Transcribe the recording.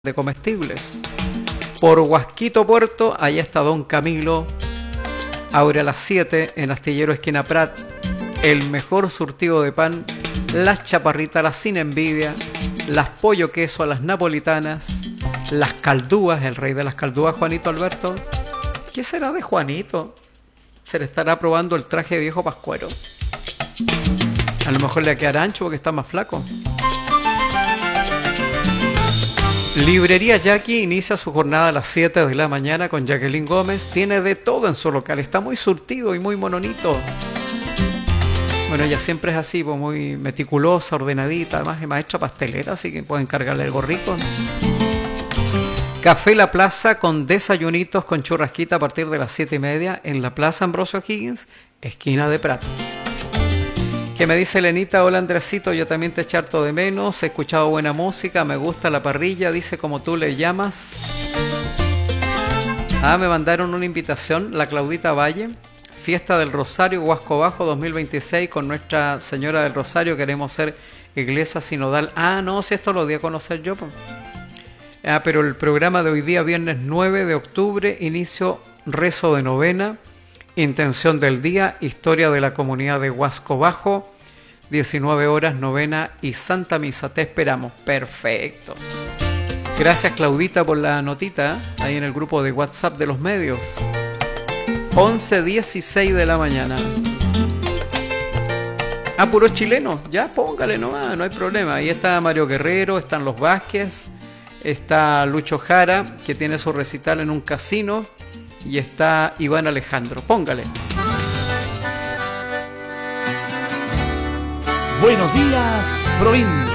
de comestibles. Por Huasquito Puerto, allá está Don Camilo. Abre a las 7 en Astillero Esquina Prat. El mejor surtido de pan. Las chaparritas, las sin envidia. Las pollo queso a las napolitanas. Las caldúas, el rey de las caldúas, Juanito Alberto. ¿Qué será de Juanito? Se le estará probando el traje de viejo pascuero. A lo mejor le quedará ancho porque está más flaco. Librería Jackie inicia su jornada a las 7 de la mañana con Jacqueline Gómez. Tiene de todo en su local. Está muy surtido y muy mononito. Bueno, ella siempre es así, pues muy meticulosa, ordenadita. Además es maestra pastelera, así que pueden cargarle algo rico. Café La Plaza con desayunitos con churrasquita a partir de las 7:30 en la Plaza Ambrosio Higgins, esquina de Prat. ¿Qué me dice Elenita? Hola Andresito, yo también te eché harto de menos. He escuchado buena música, me gusta la parrilla, dice como tú le llamas. Me mandaron una invitación, la Claudita Valle. Fiesta del Rosario, Huasco Bajo 2026 con Nuestra Señora del Rosario. Queremos ser iglesia sinodal. No, si esto lo di a conocer yo. Pero el programa de hoy día, viernes 9 de octubre, inicio rezo de novena. Intención del día, historia de la comunidad de Huasco Bajo, 19 horas, novena y Santa Misa. Te esperamos. Perfecto. Gracias Claudita por la notita, ahí en el grupo de WhatsApp de los medios. 11:16 de la mañana. Puro chileno, ya póngale nomás, no hay problema. Ahí está Mario Guerrero, están los Vázquez, está Lucho Jara, que tiene su recital en un casino. Y está Iván Alejandro. Póngale. Buenos días, provincia.